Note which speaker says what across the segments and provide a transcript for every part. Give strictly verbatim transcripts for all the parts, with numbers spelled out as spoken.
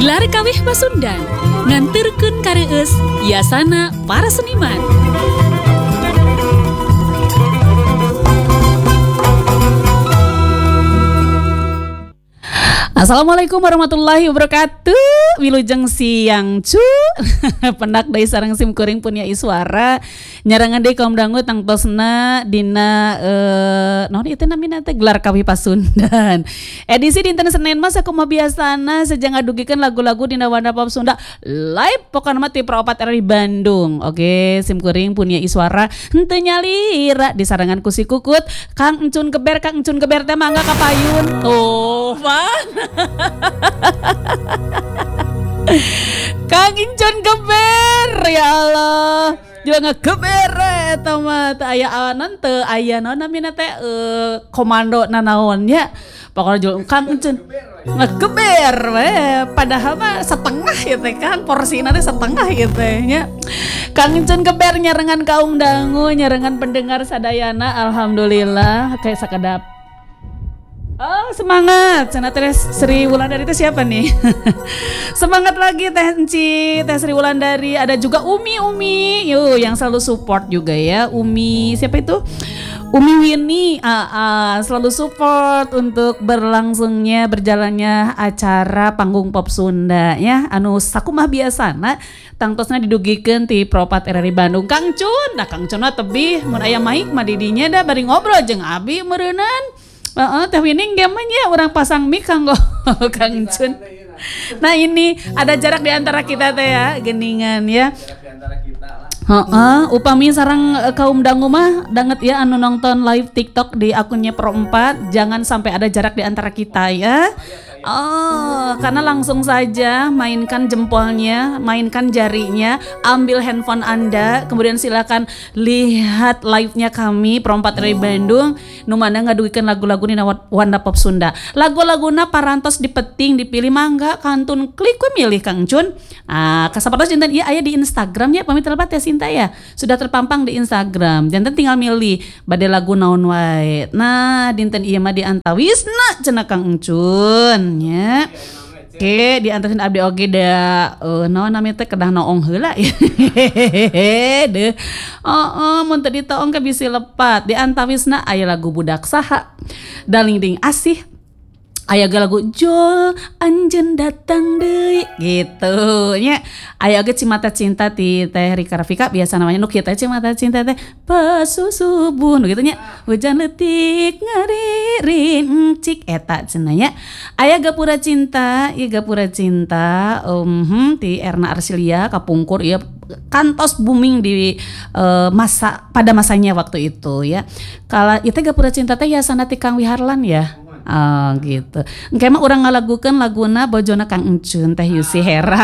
Speaker 1: Gelar kawih Pasundan nganterkeun kareueus yasana para seniman. Assalamualaikum warahmatullahi wabarakatuh. Wilujeng siang cu. Pendak deui sareng sim kuring punya iswara. Nyarangan deui kaum dangu tangtosna dina eh naon ieu teh namina teh gelar kawih Pasundan. Edisi dinten Senin mah sakumaha biasana saja ngadugikeun lagu-lagu dina Wanda Pop Sunda live pokona mah ti Pro opat R I Bandung. Oke, sim kuring punya iswara henteu nyalira disarangan ku si Kukut. Kang Encun Geber, Kang Encun Geber teh mangga kapayun. Oh, pan. Kang Encun Geber, ya Allah, juga ngegeber eta mah teu aya anan teu aya naon namina teh uh, komando nanaonnya. Pokoknya jual Kang Encun ngegeber we, padahal mah setengah ya teh Kang, porsina teh setengah ya teh nya. Kang Encun Geber nyarengan kaum dangu, nyarengan pendengar sadayana, alhamdulillah kayak sakedap. Oh, semangat. Cenah teh Sri Wulandari itu siapa nih? Semangat lagi Teh Enci, Teh Sri Wulandari. Ada juga Umi Umi. Yuk, yang selalu support juga ya. Umi siapa itu? Umi Winnie. Ah, ah, selalu support untuk berlangsungnya berjalannya acara panggung pop Sunda ya. Anu sakumaha biasana tangtosna didugikeun ti Pro opat R I Bandung. Kang Cun, nah Kang Cun mah tebih mun aya maik mah di dinya da bari ngobrol jeung abi meureunnan. Heeh, uh, teh Wining gamenya orang pasang mic kanggo Kang Encun. Nah ini ada jarak di antara kita teh ya, geningan ya. Jarak di antara kita lah. Heeh, upami sareng uh, kaum dangu mah danget ya anu nonton live TikTok di akunnya Pro empat, jangan sampai ada jarak di antara kita ya. Oh, karena langsung saja mainkan jempolnya, mainkan jarinya, ambil handphone Anda, kemudian silakan lihat live-nya kami Pro empat R I Bandung. Nu mana ngadugikeun lagu-lagu dina Wanda Pop Sunda. Lagu-laguna parantos dipeting, dipilih mangga kantun klik we milih Kang Cun. Ah, kasapertos janten ieu aya di Instagram ya, pamit lepat ya Sinta ya. Sudah terpampang di Instagram. Janten tinggal milih bade lagu naon wae. Nah, dinten ieu mah diantawisna cenah Kang Encun. Ya. Oke, diantarin abdi oge da uh, naon namanya teh kedah noong heula ya. Deuh. Heeh, mun teu ditoong ke bisi lepat. Diantawisna aya lagu budak saha. Dalingding asih. Aya ge lagu Jol anjeun datang deui gitu nya. Aya ge Cimata Cinta ti Teh Rika Rafika biasa namanya nu kieu teh Cimata Cinta teh pasusubuh nu kitu nya. Hujan leutik ngaririn cik eta cenah nya. Aya Gapura Cinta, ieu Gapura Cinta um, ti Erna Arsilia kapungkur ieu kantos booming di uh, masa pada masanya waktu itu ya. Kala ieu teh Gapura Cinta teh yasana ti Kang Wiharlan ya. Oh gitu. Engke mah urang ngalagukeun laguna bojona Kang Encun teh Yusi Hera.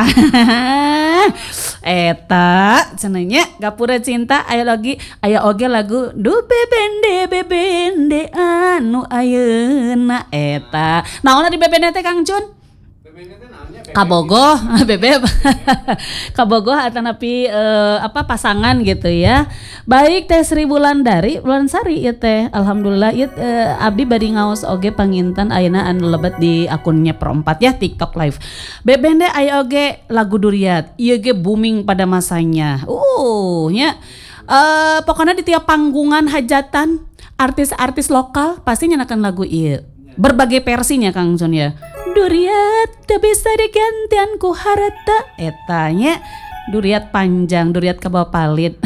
Speaker 1: Eta cenah nya Gapura Cinta aya lagi aya oge lagu Du bebende bebende anu ayeuna eta. Naonna di bebende teh Kang Encun? Kabogoh, bebek, kabogoh atau napi uh, apa pasangan gitu ya. Baik Teh Sri Wulandari, Wulansari ya teh. Alhamdulillah ya uh, abdi bari ngaos oge panginten ayeuna anu lebet di akunnya Pro empat ya TikTok live. Bebende aya oge lagu Duriat. Ieu ge booming pada masanya. Uh, nya uh, pokoknya di tiap panggungan hajatan artis-artis lokal pasti nyanyikan lagu ieu. Berbagai versinya Kang Jun ya. Duriat teu bisa digantian ku harta etanya. Duriat panjang, duriat kabawa palit.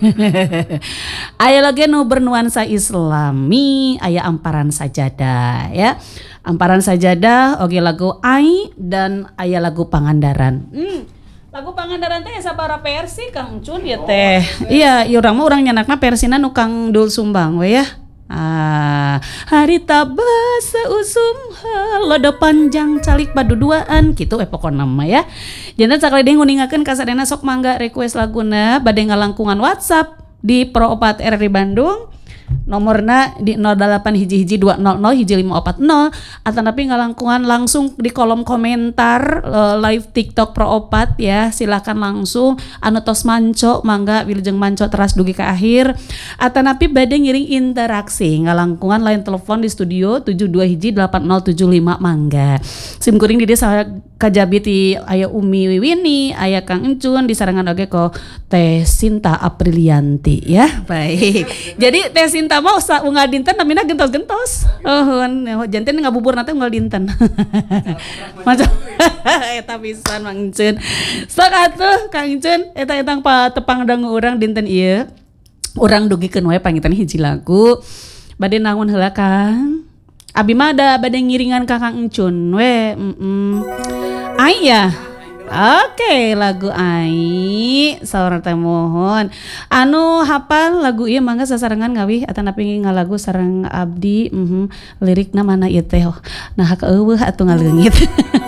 Speaker 1: Aya lagi nu bernuansa Islami, aya Amparan Sajadah ya. Amparan Sajadah oge lagu Ai dan aya lagu Pangandaran. Hmm. Lagu Pangandaran teh sabaraha versi Kang Cun ya teh. Oh, iya, ieu urang mah urang nyanakna versina nu Kang Dul Sumbang we ya. Ah, hari tabasa usum lodo panjang calik paduduaan gitu eh pokokna mah ya. Janten sakali deui nguningakeun ka sadayana sok mangga request laguna bade ngalangkungan WhatsApp di Pro opat R I Bandung. Nomorna di nol delapan hiji hiji dua nol nol hiji lima opat nol atau tapi ngalangkungan langsung di kolom komentar uh, live TikTok Pro opat ya. Silakan langsung anu tos manco mangga wilujeng manco teras dugi ke akhir atau napi bade ngiring interaksi ngalangkungan line telepon di studio tujuh dua hiji delapan nol tujuh lima mangga. Sim kuring di desa kajabi ti aya Umi Wiwini, aya Kang Encun disarangan oge ko Teh Sinta Aprilianti ya. Baik. Jadi Teh Sinta mah usa unggal dinten namina gentos-gentos. Euhun, janten ngabubur nanti unggal dinten. Macam eta pisan Mang Encun. Sok atuh Kang Encun eta etang patepang dangu urang dinten ieu. Urang dugikeun wae pangitan hiji lagu. Bade naon heula Kang? Abi mah ada bade ngiringan ka Kang Encun we. Mm-mm. Ai ya. Oke, lagu Ai saur teh mohon. Anu hafal lagu ieu mangga sasarengan ngawih atanapi ngalagu sareng abdi. Mhm. Lirikna mana ieu teh? Nah ka eueuh atuh ngaleungit.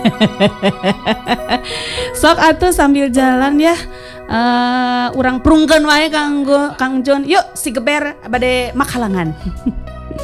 Speaker 1: Sok atuh sambil jalan ya. Uh, urang prungkeun wae Kang Kang Encun. Yuk si geber bade makalangan.